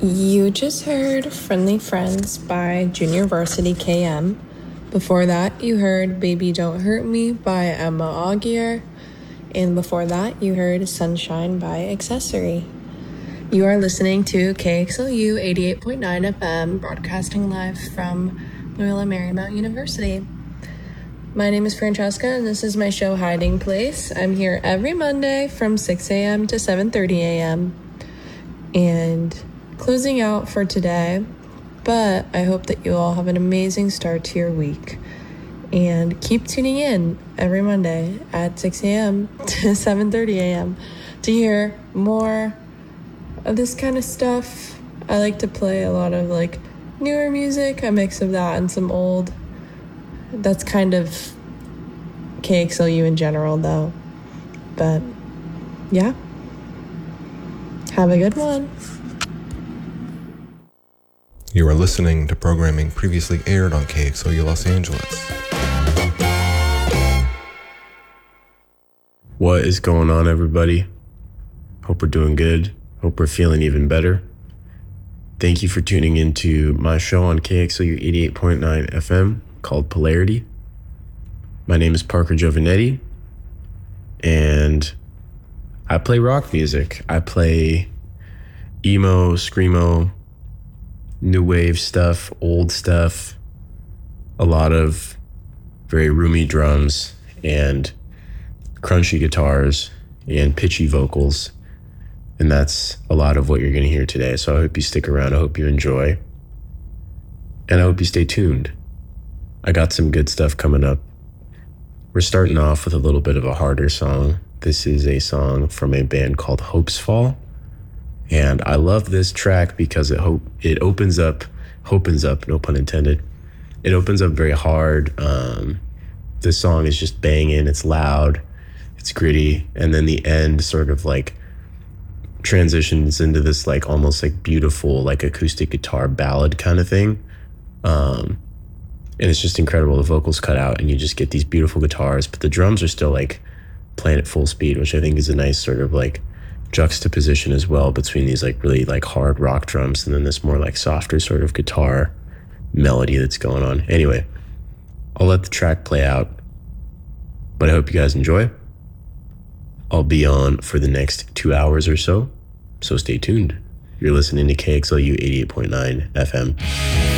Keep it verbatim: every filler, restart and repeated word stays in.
You just heard Friendly Friends by Junior Varsity K M. Before that, you heard Baby Don't Hurt Me by Emma Augier. And before that, you heard Sunshine by Accessory. You are listening to K X L U eighty-eight point nine F M, broadcasting live from Loyola Marymount University. My name is Francesca, and this is my show Hiding Place. I'm here every Monday from six a.m. to seven thirty a.m. And closing out for today, but I hope that you all have an amazing start to your week. And keep tuning in every Monday at six a.m. to seven thirty a.m. to hear more of this kind of stuff. I like to play a lot of like newer music, a mix of that and some old. That's kind of K X L U in general though. But yeah, have a good one. You are listening to programming previously aired on K X L U Los Angeles. What is going on, everybody? Hope we're doing good. Hope we're feeling even better. Thank you for tuning into my show on K X L U eighty-eight point nine F M called Polarity. My name is Parker Giovanetti, and I play rock music. I play emo, screamo, new wave stuff, old stuff, a lot of very roomy drums and crunchy guitars and pitchy vocals. And that's a lot of what you're going to hear today. So I hope you stick around. I hope you enjoy. And I hope you stay tuned. I got some good stuff coming up. We're starting off with a little bit of a harder song. This is a song from a band called Hopes Fall. And I love this track because it hope it opens up, opens up, no pun intended. It opens up very hard. Um, this song is just banging. It's loud. It's gritty. And then the end sort of like transitions into this like almost like beautiful like acoustic guitar ballad kind of thing. Um, and it's just incredible. The vocals cut out and you just get these beautiful guitars, but the drums are still like playing at full speed, which I think is a nice sort of like juxtaposition as well between these like really like hard rock drums and then this more like softer sort of guitar melody that's going on. Anyway, I'll let the track play out, but I hope you guys enjoy. I'll be on for the next two hours or so, so stay tuned. You're listening to K X L U eighty-eight point nine F M.